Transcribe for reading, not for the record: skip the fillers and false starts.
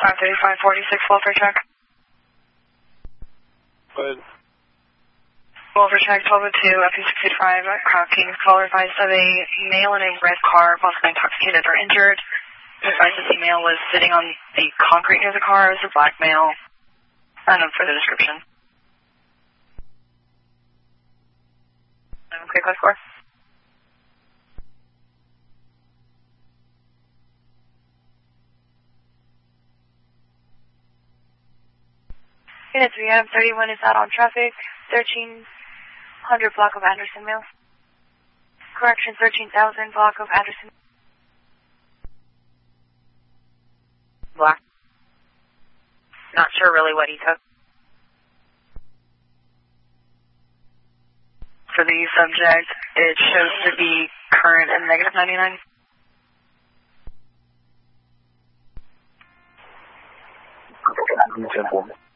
53546, welfare check. Go ahead. Welfare check 1202, FE65, Crown Kings. Caller advised of a male in a red car, possibly intoxicated or injured. Advised that the male was sitting on the concrete near the car. It was a black male. Unknown further description. Okay, class 4. Unit 3, Adam 31 is out on traffic. 1300 block of Anderson Mills. Correction, 13,000 block of Anderson. Black. Not sure really what he took. For the subject, it shows to be current and negative 99. Temple.